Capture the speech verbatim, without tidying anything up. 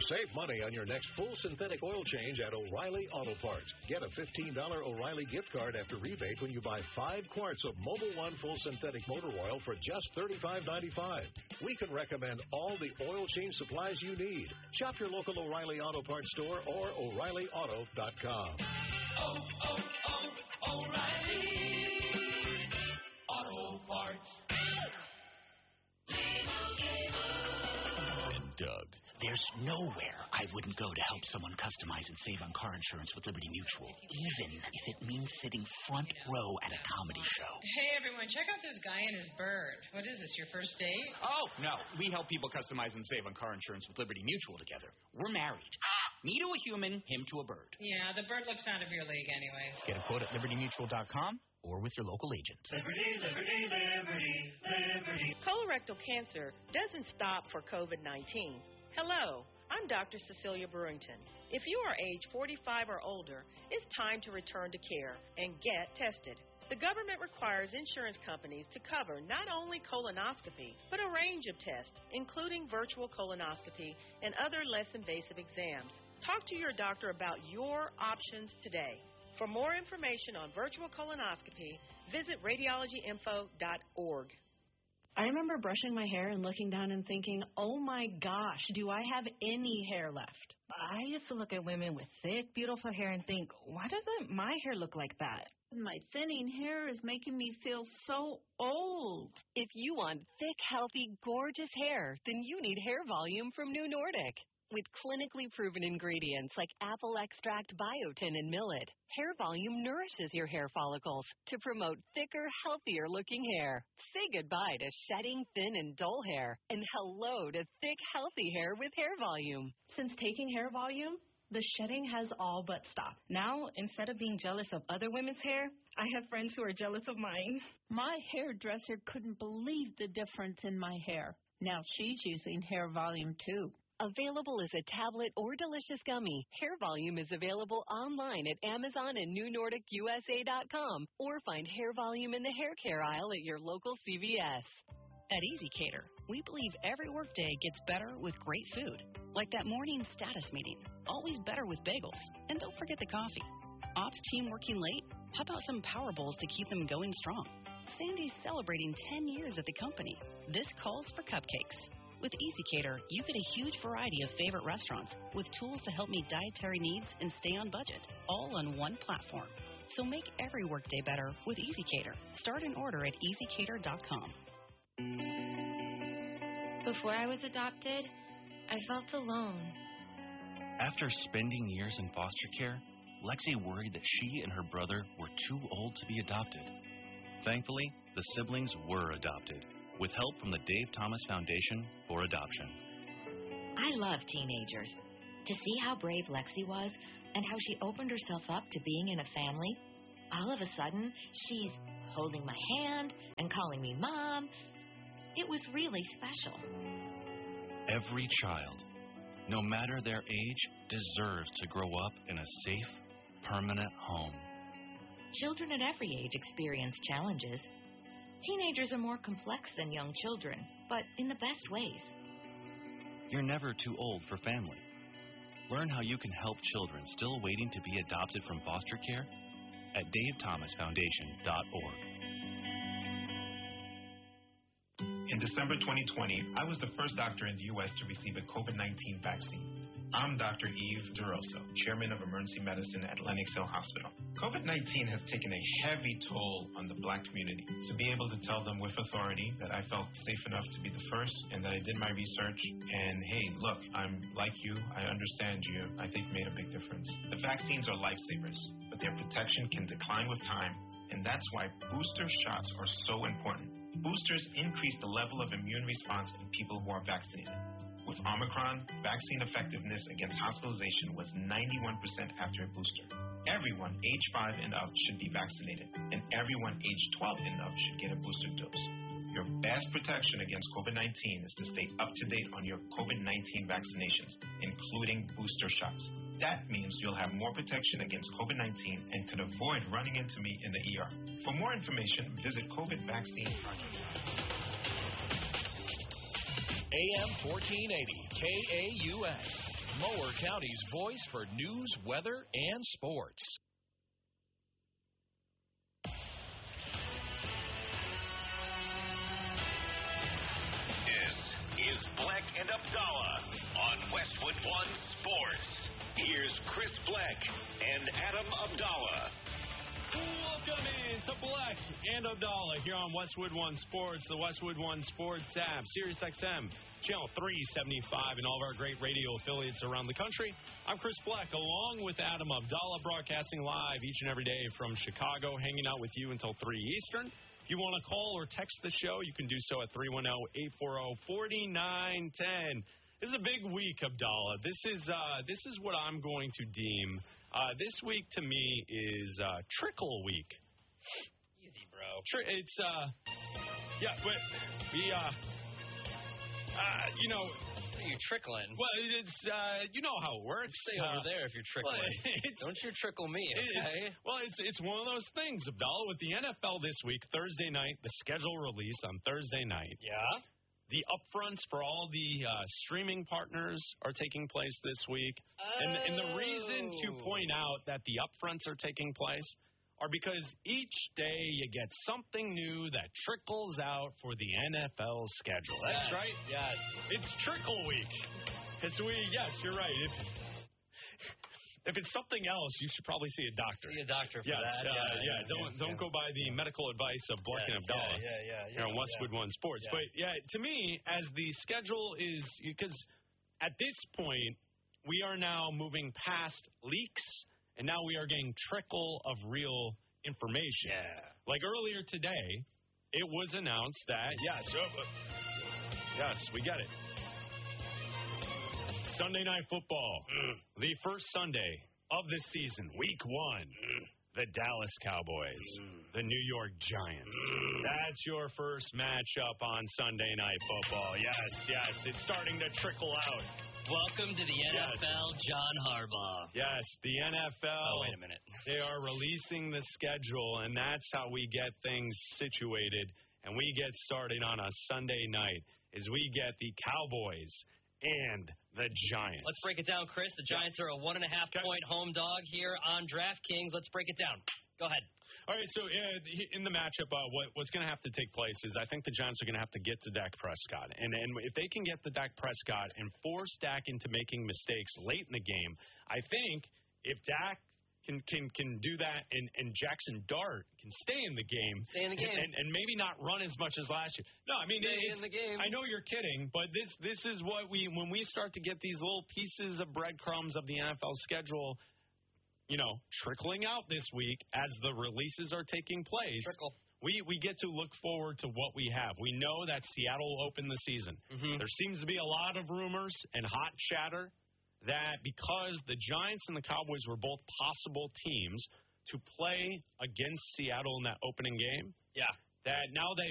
Save money on your next full synthetic oil change at O'Reilly Auto Parts. Get a fifteen dollars O'Reilly gift card after rebate when you buy five quarts of Mobil One full synthetic motor oil for just thirty-five ninety-five. We can recommend all the oil change supplies you need. Shop your local O'Reilly Auto Parts store or O'Reilly Auto dot com. Oh, oh, oh, O'Reilly Auto Parts. Doug, there's nowhere I wouldn't go to help someone customize and save on car insurance with Liberty Mutual, even if it means sitting front row at a comedy show. Hey, everyone, check out this guy and his bird. What is this, your first date? Oh, no. We help people customize and save on car insurance with Liberty Mutual together. We're married. Me to a human, him to a bird. Yeah, the bird looks out of your league anyway. Get a quote at liberty mutual dot com or with your local agent. Liberty, liberty, liberty, liberty. Colorectal cancer doesn't stop for COVID nineteen. Hello, I'm Doctor Cecilia Brewington. If you are age forty-five or older, it's time to return to care and get tested. The government requires insurance companies to cover not only colonoscopy, but a range of tests, including virtual colonoscopy and other less invasive exams. Talk to your doctor about your options today. For more information on virtual colonoscopy, visit radiology info dot org. I remember brushing my hair and looking down and thinking, oh my gosh, do I have any hair left? I used to look at women with thick, beautiful hair and think, why doesn't my hair look like that? My thinning hair is making me feel so old. If you want thick, healthy, gorgeous hair, then you need Hair Volume from New Nordic. With clinically proven ingredients like apple extract, biotin, and millet, Hair Volume nourishes your hair follicles to promote thicker, healthier-looking hair. Say goodbye to shedding, thin, and dull hair, and hello to thick, healthy hair with Hair Volume. Since taking Hair Volume, the shedding has all but stopped. Now, instead of being jealous of other women's hair, I have friends who are jealous of mine. My hairdresser couldn't believe the difference in my hair. Now she's using Hair Volume, too. Available as a tablet or delicious gummy, Hair Volume is available online at Amazon and New Nordic U S A dot com, or find Hair Volume in the hair care aisle at your local C V S. At EasyCater, we believe every workday gets better with great food, like that morning status meeting. Always better with bagels. And don't forget the coffee. Ops team working late? How about some Power Bowls to keep them going strong? Sandy's celebrating ten years at the company. This calls for cupcakes. With EasyCater, you get a huge variety of favorite restaurants with tools to help meet dietary needs and stay on budget, all on one platform. So make every workday better with EasyCater. Start an order at easy cater dot com. Before I was adopted, I felt alone. After spending years in foster care, Lexi worried that she and her brother were too old to be adopted. Thankfully, the siblings were adopted, with help from the Dave Thomas Foundation for Adoption. I love teenagers. To see how brave Lexi was and how she opened herself up to being in a family, all of a sudden, she's holding my hand and calling me Mom. It was really special. Every child, no matter their age, deserves to grow up in a safe, permanent home. Children at every age experience challenges. Teenagers are more complex than young children, but in the best ways. You're never too old for family. Learn how you can help children still waiting to be adopted from foster care at dave thomas foundation dot org. In December twenty twenty, I was the first doctor in the U S to receive a COVID nineteen vaccine. I'm Doctor Eve DeRosso, Chairman of Emergency Medicine at Lenox Hill Hospital. COVID nineteen has taken a heavy toll on the Black community. To be able to tell them with authority that I felt safe enough to be the first and that I did my research and, hey, look, I'm like you, I understand you, I think made a big difference. The vaccines are lifesavers, but their protection can decline with time, and that's why booster shots are so important. Boosters increase the level of immune response in people who are vaccinated. With Omicron, vaccine effectiveness against hospitalization was ninety-one percent after a booster. Everyone age five and up should be vaccinated, and everyone age twelve and up should get a booster dose. Your best protection against COVID nineteen is to stay up to date on your COVID nineteen vaccinations, including booster shots. That means you'll have more protection against COVID nineteen and could avoid running into me in the E R. For more information, visit COVID Vaccine Project. A M fourteen eighty, K A U S, Mower County's voice for news, weather, and sports. This is Black and Abdallah on Westwood One Sports. Here's Chris Black and Adam Abdallah. Welcome in to Black and Abdallah here on Westwood One Sports, the Westwood One Sports app, Sirius X M, Channel three seventy-five, and all of our great radio affiliates around the country. I'm Chris Black, along with Adam Abdallah, broadcasting live each and every day from Chicago, hanging out with you until three Eastern. If you want to call or text the show, you can do so at three one zero, eight four zero, four nine one zero. This is a big week, Abdallah. This is uh, this is what I'm going to deem. Uh, this week to me is uh, trickle week. Easy, bro. Tri- it's uh, yeah, but we uh, uh, you know. What are you trickling? Well, it's uh, you know how it works. Stay over uh, there if you're trickling. Well, Don't you trickle me, okay? It's, well, it's it's one of those things, Abdallah. With the N F L this week, Thursday night, the schedule release on Thursday night. Yeah. The upfronts for all the uh, streaming partners are taking place this week. Oh. And, and the reason to point out that the upfronts are taking place are because each day you get something new that trickles out for the N F L schedule. That's yes. right. Yes. It's trickle week. It's we, yes, you're right. If, if it's something else, you should probably see a doctor. See a doctor for yes, that. Uh, yeah, yeah, yeah, don't yeah, don't yeah. go by the medical advice of Black yes, and Abdallah. Yeah, yeah, yeah. yeah here on Westwood yeah. One Sports. Yeah. But yeah, to me, as the schedule is, because at this point, we are now moving past leaks, and now we are getting trickle of real information. Yeah. Like earlier today, it was announced that, yes, oh, yes, we get it. Sunday Night Football, mm. the first Sunday of the season, week one, mm. the Dallas Cowboys, mm. the New York Giants. Mm. That's your first matchup on Sunday Night Football. Yes, yes, it's starting to trickle out. Welcome to the N F L, yes. John Harbaugh. Yes, the N F L. Oh, wait a minute. They are releasing the schedule, and that's how we get things situated, and we get started on a Sunday night, is we get the Cowboys and the Giants. Let's break it down, Chris. The Giants are a one and a half okay. point home dog here on DraftKings. Let's break it down. Go ahead. All right, so uh, in the matchup, uh, what, what's going to have to take place is I think the Giants are going to have to get to Dak Prescott. And, and if they can get to Dak Prescott and force Dak into making mistakes late in the game, I think if Dak can can, can do that and, and Jackson Dart can stay in the game. Stay in the game. And, and maybe not run as much as last year. No, I mean, stay it's, in the game. I know you're kidding, but this, this is what we, when we start to get these little pieces of breadcrumbs of the N F L schedule, you know, trickling out this week as the releases are taking place, Trickle. we we get to look forward to what we have. We know that Seattle will open the season. Mm-hmm. There seems to be a lot of rumors and hot chatter that because the Giants and the Cowboys were both possible teams to play against Seattle in that opening game, yeah, that now they